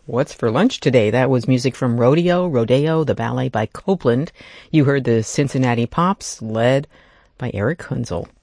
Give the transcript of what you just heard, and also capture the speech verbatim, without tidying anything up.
What's for lunch today? That was music from Rodeo, Rodeo, the ballet by Copland. You heard the Cincinnati Pops, led by Eric Hunzel.